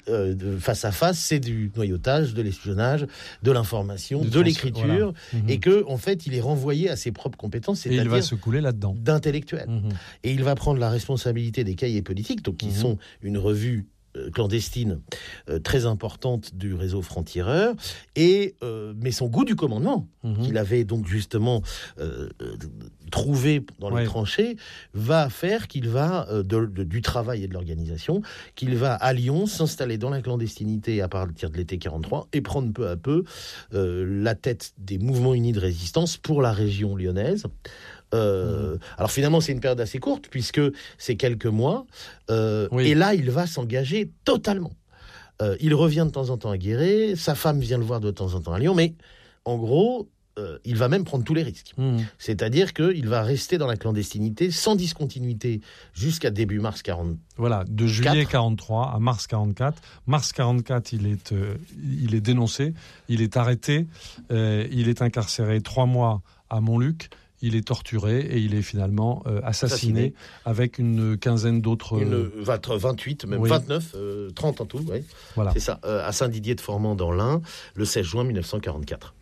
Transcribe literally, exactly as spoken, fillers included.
euh, de face à face, c'est du noyautage, de l'espionnage, de l'information, de, de l'écriture, voilà. mmh. et que en fait, il est renvoyé à ses propres compétences, c'est-à-dire et il va se couler là-dedans, d'intellectuel. Mmh. Et il va prendre la responsabilité des cahiers politiques, donc qui mmh. sont une revue clandestine euh, très importante du réseau franc-tireur, et euh, mais son goût du commandement mmh. qu'il avait donc justement euh, euh, trouvé dans les ouais. tranchées va faire qu'il va euh, de, de, du travail et de l'organisation, qu'il va à Lyon s'installer dans la clandestinité à partir de l'été quarante-trois et prendre peu à peu euh, la tête des mouvements unis de résistance pour la région lyonnaise. Euh, mmh. Alors finalement c'est une période assez courte puisque c'est quelques mois euh, oui. et là il va s'engager totalement. Euh, il revient de temps en temps à Guéret, sa femme vient le voir de temps en temps à Lyon, mais en gros euh, il va même prendre tous les risques. Mmh. C'est-à-dire qu'il va rester dans la clandestinité sans discontinuité jusqu'à début mars quarante-quatre. Voilà, de juillet quarante-trois à mars quarante-quatre. Mars quarante-quatre, il est, euh, il est dénoncé, il est arrêté, euh, il est incarcéré trois mois à Montluc. Il est torturé et il est finalement euh, assassiné, assassiné avec une quinzaine d'autres... Une vingt, vingt-huit, même oui. vingt-neuf, euh, trente en tout, oui. Voilà. C'est ça, euh, à Saint-Didier de Formand dans l'Ain, le seize juin mille neuf cent quarante-quatre.